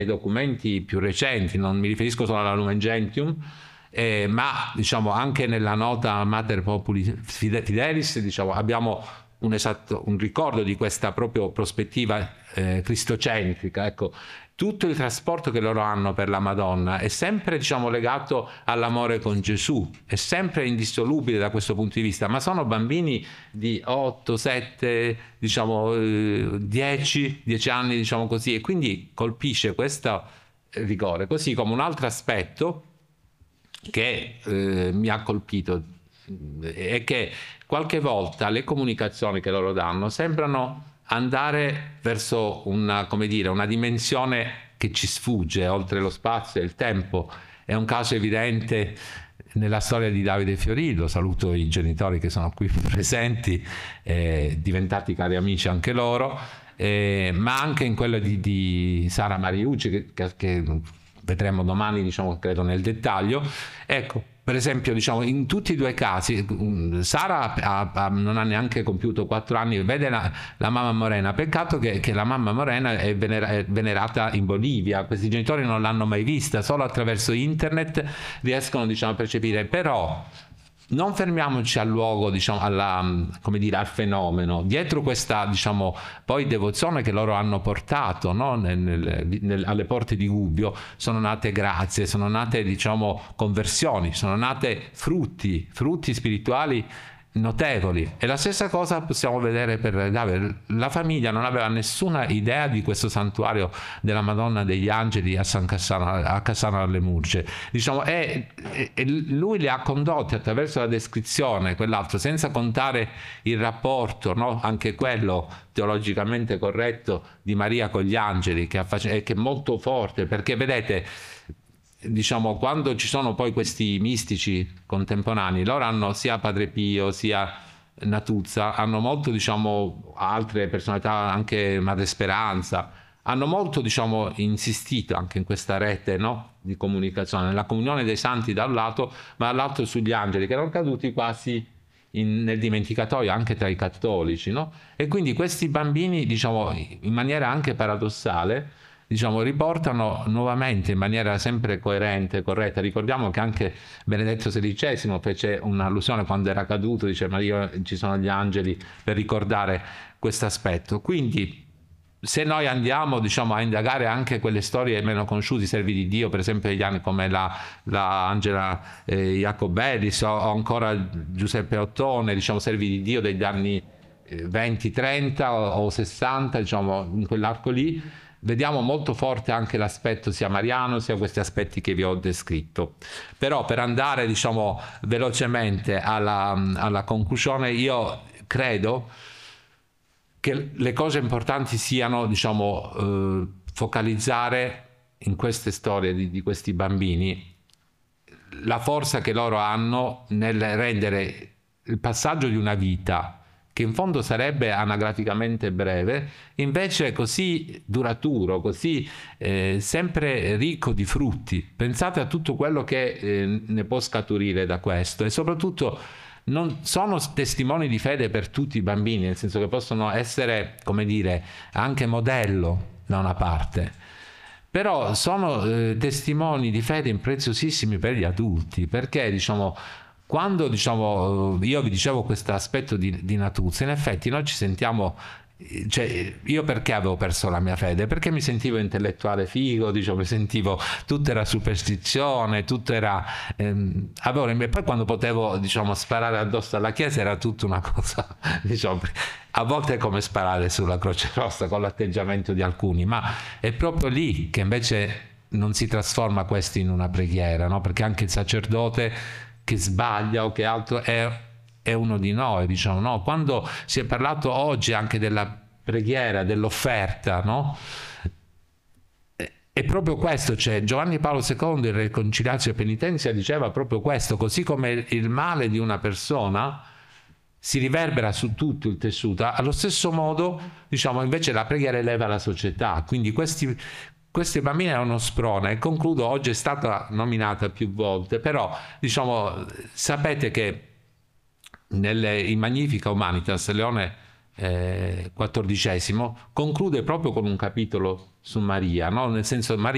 documenti più recenti, non mi riferisco solo alla Lumen Gentium, ma diciamo anche nella nota Mater Populi Fidelis, diciamo, abbiamo un ricordo di questa proprio prospettiva cristocentrica. Ecco, tutto il trasporto che loro hanno per la Madonna è sempre, diciamo, legato all'amore con Gesù, è sempre indissolubile da questo punto di vista, ma sono bambini di 8, 7, diciamo 10 anni, diciamo così, e quindi colpisce questo rigore. Così come un altro aspetto che mi ha colpito è che qualche volta le comunicazioni che loro danno sembrano andare verso una, come dire, una dimensione che ci sfugge oltre lo spazio e il tempo. È un caso evidente nella storia di Davide Fiorillo, saluto i genitori che sono qui presenti, diventati cari amici anche loro, ma anche in quello di Sara Mariucci che vedremo domani, diciamo, credo nel dettaglio. Ecco, per esempio, diciamo, in tutti e due i casi, Sara non ha neanche compiuto 4 anni, vede la mamma Morena. Peccato che la mamma Morena è venerata in Bolivia. Questi genitori non l'hanno mai vista, solo attraverso internet riescono, diciamo, a percepire. Però non fermiamoci al luogo, diciamo, come dire, al fenomeno. Dietro questa, diciamo, poi devozione che loro hanno portato, no? Alle porte di Gubbio sono nate grazie, sono nate, diciamo, conversioni, sono nate frutti spirituali notevoli. E la stessa cosa possiamo vedere per Davide. La famiglia non aveva nessuna idea di questo santuario della Madonna degli Angeli a Cassano alle Murge, diciamo, e lui li ha condotti attraverso la descrizione, quell'altro, senza contare il rapporto, no? Anche quello teologicamente corretto di Maria con gli angeli, che è molto forte, perché vedete, diciamo, quando ci sono poi questi mistici contemporanei, loro hanno sia Padre Pio sia Natuzza, hanno molto, diciamo, altre personalità, anche Madre Speranza, hanno molto, diciamo, insistito anche in questa rete, no? Di comunicazione, nella comunione dei santi da un lato, ma dall'altro sugli angeli, che erano caduti quasi nel dimenticatoio anche tra i cattolici, no? E quindi questi bambini, diciamo, in maniera anche paradossale, diciamo, riportano nuovamente in maniera sempre coerente, corretta. Ricordiamo che anche Benedetto XVI fece un'allusione quando era caduto, dice Maria, ci sono gli angeli, per ricordare questo aspetto. Quindi se noi andiamo, diciamo, a indagare anche quelle storie meno conosciute, i servi di Dio, per esempio degli anni come la Angela Jacobellis o ancora Giuseppe Ottone, diciamo, servi di Dio degli anni 20, 30 o 60, diciamo, in quell'arco lì, vediamo molto forte anche l'aspetto sia mariano sia questi aspetti che vi ho descritto. Però per andare, diciamo, velocemente alla conclusione, io credo che le cose importanti siano, diciamo, focalizzare in queste storie di questi bambini la forza che loro hanno nel rendere il passaggio di una vita che in fondo sarebbe anagraficamente breve, invece così duraturo, così sempre ricco di frutti. Pensate a tutto quello che ne può scaturire da questo, e soprattutto non sono testimoni di fede per tutti i bambini, nel senso che possono essere, come dire, anche modello da una parte, però sono testimoni di fede impreziosissimi per gli adulti, perché, diciamo, quando, diciamo, io vi dicevo questo aspetto di Natuzza, in effetti noi ci sentiamo, cioè, io perché avevo perso la mia fede? Perché mi sentivo intellettuale figo, diciamo, mi sentivo, tutto era superstizione, tutto era e poi quando potevo, diciamo, sparare addosso alla Chiesa era tutta una cosa, diciamo, a volte è come sparare sulla Croce Rossa con l'atteggiamento di alcuni, ma è proprio lì che invece non si trasforma questo in una preghiera, no? Perché anche il sacerdote che sbaglia o che altro è uno di noi, diciamo, no? Quando si è parlato oggi anche della preghiera, dell'offerta, no? È proprio questo, cioè Giovanni Paolo II in Reconciliatio e Penitenzia diceva proprio questo: così come il male di una persona si riverbera su tutto il tessuto, allo stesso modo, diciamo, invece la preghiera eleva la società. Quindi questi bambini è uno sprone. E concludo, oggi è stata nominata più volte, però, diciamo, sapete che in Magnifica Humanitas Leone XIV conclude proprio con un capitolo su Maria, no? Nel senso, Maria